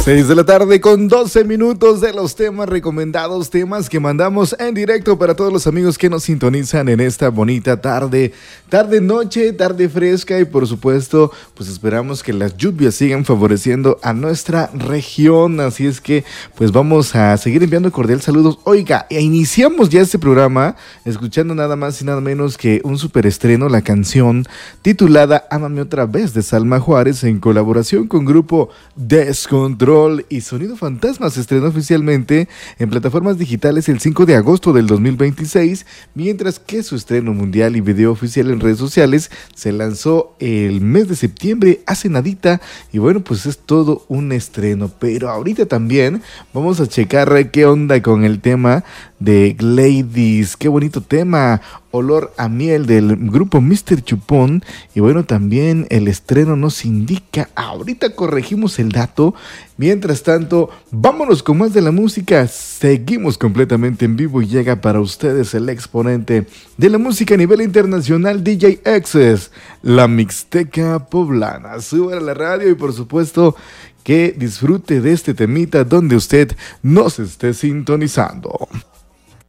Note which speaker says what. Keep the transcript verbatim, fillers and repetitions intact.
Speaker 1: seis de la tarde con doce minutos de los temas recomendados, temas que mandamos en directo para todos los amigos que nos sintonizan en esta bonita tarde, tarde noche, tarde fresca y por supuesto pues esperamos que las lluvias sigan favoreciendo a nuestra región, así es que pues vamos a seguir enviando cordial saludos. Oiga, e iniciamos ya este programa escuchando nada más y nada menos que un superestreno, la canción titulada Ámame otra vez de Salma Juárez en colaboración con grupo Descontrol y Sonido Fantasma. Se estrenó oficialmente en plataformas digitales el cinco de agosto del dos mil veintiséis, mientras que su estreno mundial y video oficial en redes sociales se lanzó el mes de septiembre, hace nadita, y bueno, pues es todo un estreno. Pero ahorita también vamos a checar qué onda con el tema de Gladys, qué bonito tema, Olor a Miel del grupo míster Chupón, y bueno, también el estreno nos indica, ahorita corregimos el dato. Mientras tanto, vámonos con más de la música, seguimos completamente en vivo y llega para ustedes el exponente de la música a nivel internacional, D J Access, la Mixteca Poblana. Súbala a la radio y por supuesto que disfrute de este temita donde usted nos esté sintonizando.